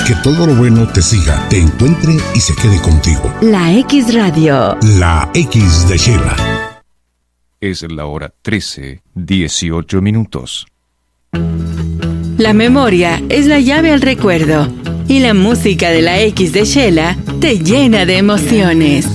Que todo lo bueno te siga, te encuentre y se quede contigo. La X Radio. La X de Shela. Es la hora 13:18. La memoria es la llave al recuerdo y la música de la X de Shela te llena de emociones.